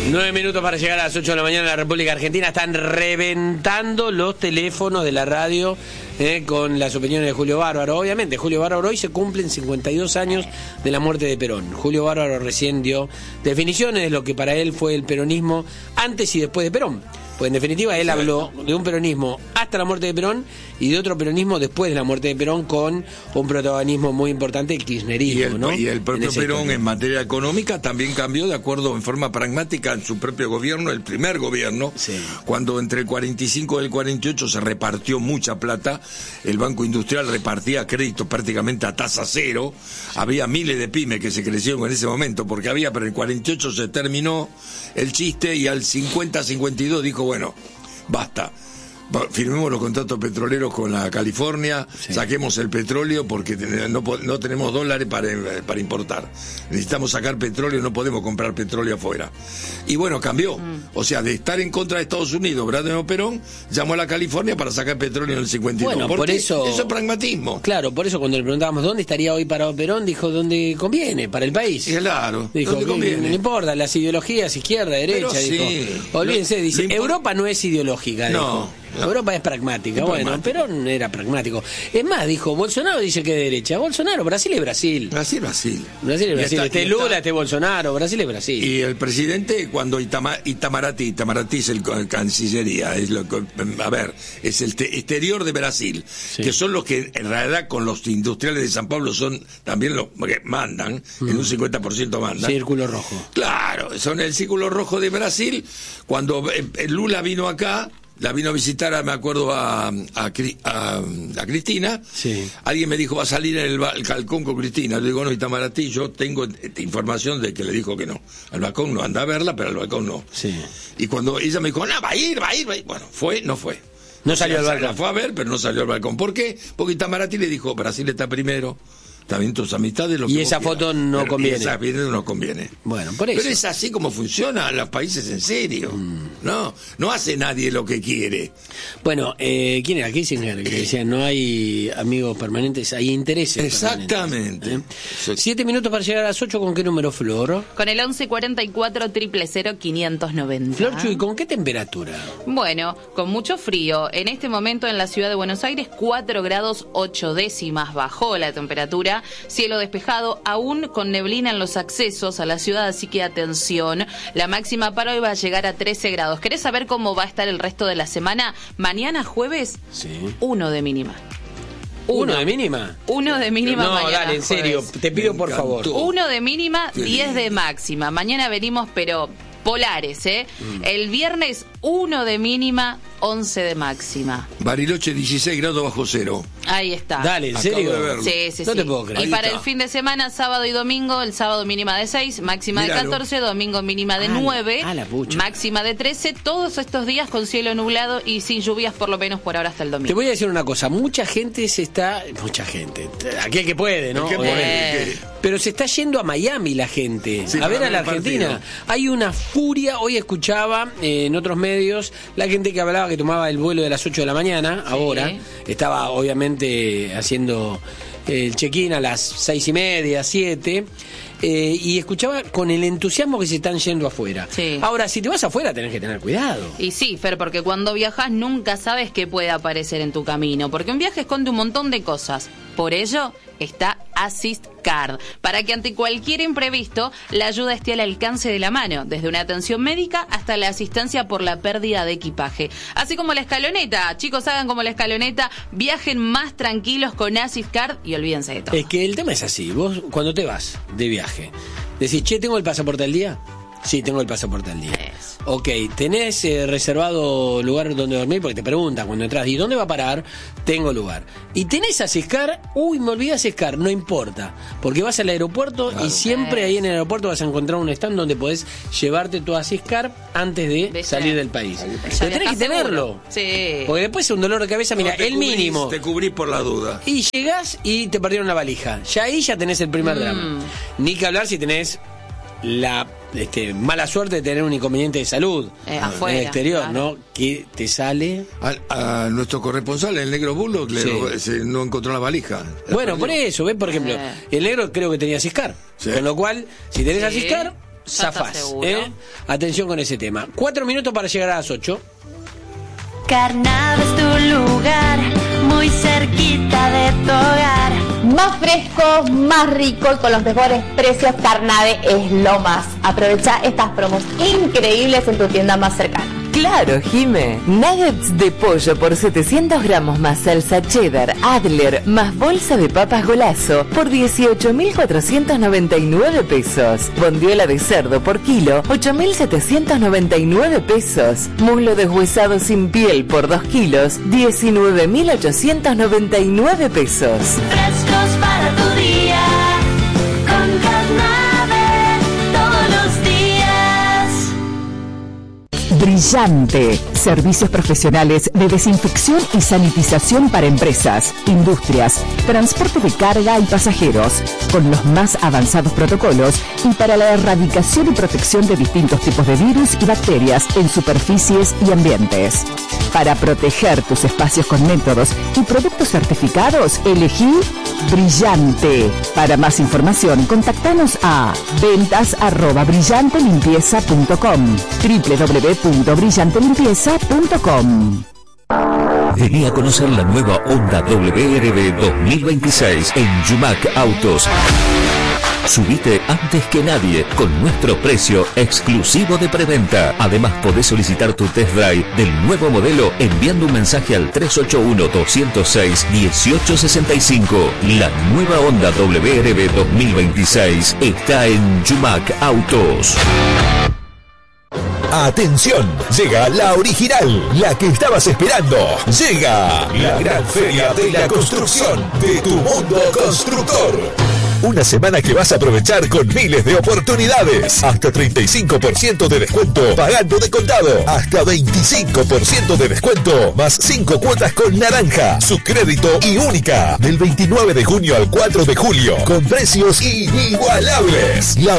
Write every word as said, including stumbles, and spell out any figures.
Nueve minutos para llegar a las ocho de la mañana en la República Argentina. Están reventando los teléfonos de la radio eh, con las opiniones de Julio Bárbaro. Obviamente, Julio Bárbaro, hoy se cumplen cincuenta y dos años de la muerte de Perón. Julio Bárbaro recién dio definiciones de lo que para él fue el peronismo antes y después de Perón. Pues en definitiva él habló de un peronismo hasta la muerte de Perón y de otro peronismo después de la muerte de Perón, con un protagonismo muy importante, el kirchnerismo, y el, ¿no? Y el propio en Perón historia. en materia económica también cambió de acuerdo en forma pragmática en su propio gobierno, el primer gobierno, sí. Cuando entre el cuarenta y cinco y el cuarenta y ocho se repartió mucha plata, el Banco Industrial repartía créditos prácticamente a tasa cero, sí. Había miles de pymes que se crecieron en ese momento, porque había, pero en el cuarenta y ocho se terminó el chiste y al cincuenta cincuenta y dos dijo, bueno, basta, firmemos los contratos petroleros con la California, sí. Saquemos el petróleo porque no, no tenemos dólares para, para importar, necesitamos sacar petróleo, no podemos comprar petróleo afuera. Y bueno, cambió, mm. o sea, de estar en contra de Estados Unidos, Brandon Perón llamó a la California para sacar petróleo en el cincuenta y dos. Bueno, ¿Por, por qué? eso Eso es pragmatismo. Claro, por eso cuando le preguntábamos dónde estaría hoy parado Perón, dijo dónde conviene, para el país. Claro, dijo, ¿dónde conviene? No importa, las ideologías, izquierda, derecha, Pero dijo. Sí. Olvídense, lo, dice, lo Europa no es ideológica, no. dijo. No. Europa es pragmática. Es bueno, pragmático. Perón era pragmático. Es más, dijo, Bolsonaro dice que es de derecha. Bolsonaro, Brasil es Brasil. Brasil, Brasil. Brasil es Brasil. Está, este está, Lula, este Bolsonaro, Brasil es Brasil. Y el presidente, cuando Itama, Itamaraty, Itamaraty es el, el Cancillería, es lo, a ver, es el te, exterior de Brasil, sí. Que son los que en realidad con los industriales de San Pablo son también los que mandan, mm. En un cincuenta por ciento mandan. Círculo rojo. Claro, son el círculo rojo de Brasil. Cuando eh, Lula vino acá, la vino a visitar, a, me acuerdo, a, a, a, a Cristina. Sí. Alguien me dijo, va a salir en el, el balcón con Cristina. Le digo, no, Itamaraty, yo tengo información de que le dijo que no. Al balcón no, anda a verla, pero al balcón no. Sí. Y cuando ella me dijo, no, va a ir, va a ir, va a ir. Bueno, fue, no fue. No salió al balcón. La fue a ver, pero no salió al balcón. ¿Por qué? Porque Itamaraty le dijo, Brasil está primero. También tus amistades lo que y esa quieras. foto no pero conviene. Esa foto no conviene. Bueno, por eso. Pero es así como funcionan los países en serio. Mm. No, no hace nadie lo que quiere. Bueno, eh, ¿quién era? Kissinger, que decía, no hay amigos permanentes, hay intereses. Exactamente. Permanentes, ¿eh? Siete minutos para llegar a las ocho, ¿con qué número, Flor? Con el once cuarenta y cuatro, cero cero cero, quinientos noventa. Flor Chuy, ¿con qué temperatura? Bueno, con mucho frío. En este momento en la ciudad de Buenos Aires, cuatro grados ocho décimas bajó la temperatura. Cielo despejado, aún con neblina en los accesos a la ciudad, así que atención. La máxima para hoy va a llegar a trece grados. ¿Querés saber cómo va a estar el resto de la semana? Mañana jueves, sí. uno de mínima. ¿Uno, ¿Uno de mínima? Uno de mínima no, mañana. Dale, en serio, jueves. te pido por favor. Uno de mínima, diez de máxima. Mañana venimos, pero polares, ¿eh? Mm. El viernes, uno de mínima, once de máxima. Bariloche, dieciséis grados bajo cero. Ahí está. Dale, ¿en serio? Sí, sí, no sí. te puedo creer. Y para el fin de semana, sábado y domingo, el sábado mínima de seis, máxima Míralo. de catorce, domingo mínima de nueve, ah, la máxima de trece, todos estos días con cielo nublado y sin lluvias por lo menos por ahora hasta el domingo. Te voy a decir una cosa, mucha gente se está, mucha gente, aquel que puede, ¿no? Que puede, pero se está yendo a Miami la gente, sí, a ver a la Argentina. Partido. Hay una furia, hoy escuchaba eh, en otros medios la gente que hablaba que tomaba el vuelo de las ocho de la mañana, sí. Ahora, estaba obviamente haciendo el check-in a las seis y media, siete, eh, y escuchaba con el entusiasmo que se están yendo afuera. Sí. Ahora, si te vas afuera tenés que tener cuidado. Y sí, Fer, porque cuando viajas nunca sabes qué puede aparecer en tu camino, porque un viaje esconde un montón de cosas. Por ello está Assist Card, para que ante cualquier imprevisto la ayuda esté al alcance de la mano, desde una atención médica hasta la asistencia por la pérdida de equipaje. Así como la escaloneta, chicos, hagan como la escaloneta, viajen más tranquilos con Assist Card y olvídense de todo. Es que el tema es así, vos cuando te vas de viaje, decís, che, ¿tengo el pasaporte al día? Sí, tengo el pasaporte al día. Eso. Ok, ¿tenés eh, reservado lugar donde dormir? Porque te preguntan cuando entras, ¿y dónde va a parar? Tengo lugar. ¿Y tenés a Siscar? Uy, me olvidé a Siscar, no importa. Porque vas al aeropuerto, claro, y siempre ahí en el aeropuerto vas a encontrar un stand donde podés llevarte tu Siscar antes de ¿Ves? salir del país. Pero tenés que tenerlo. Sí. Porque después es un dolor de cabeza, mira, no, el cubrís, mínimo. Te cubrís por la duda. Y llegás y te perdieron la valija. Ya ahí ya tenés el primer mm. drama. Ni que hablar si tenés la este, mala suerte de tener un inconveniente de salud eh, en afuera, el exterior, claro. ¿no? Que te sale... A, a nuestro corresponsal, el negro Bullock, le, sí. se, no encontró la valija. Bueno, por eso, ¿ves? Por ejemplo, eh. el negro creo que tenía Siscar. Sí. Con lo cual, si tenés sí. a Siscar, zafás. seguro. ¿eh? Atención con ese tema. Cuatro minutos para llegar a las ocho. Carnave es tu lugar, muy cerquita de tu hogar. Más frescos, más ricos, con los mejores precios. Carnave es lo más. Aprovecha estas promos increíbles en tu tienda más cercana. Claro, Jime. Nuggets de pollo por setecientos gramos más salsa cheddar, Adler, más bolsa de papas Golazo por dieciocho mil cuatrocientos noventa y nueve pesos. Bondiola de cerdo por kilo, ocho mil setecientos noventa y nueve pesos. Muslo deshuesado sin piel por dos kilos, diecinueve mil ochocientos noventa y nueve pesos. Frescos para tu día, con Carnave todos los días. Brillante. Servicios profesionales de desinfección y sanitización para empresas, industrias, transporte de carga y pasajeros, con los más avanzados protocolos y para la erradicación y protección de distintos tipos de virus y bacterias en superficies y ambientes. Para proteger tus espacios con métodos y productos certificados, elegí Brillante. Para más información, contactanos a ventas arroba brillante limpieza punto com, doble u doble u doble u punto brillante limpieza punto com. Vení a conocer la nueva Honda W R V dos mil veintiséis en Yumac Autos. Subite antes que nadie con nuestro precio exclusivo de preventa. Además, podés solicitar tu test drive del nuevo modelo enviando un mensaje al tres ocho uno, dos cero seis, uno ocho seis cinco. La nueva Honda W R V dos mil veintiséis está en Yumac Autos. Atención, llega la original, la que estabas esperando. Llega la gran feria de la construcción de Tu Mundo Constructor. Una semana que vas a aprovechar con miles de oportunidades. Hasta treinta y cinco por ciento de descuento pagando de contado. Hasta veinticinco por ciento de descuento más cinco cuotas con naranja. Su crédito y única. Del veintinueve de junio al cuatro de julio. Con precios inigualables. La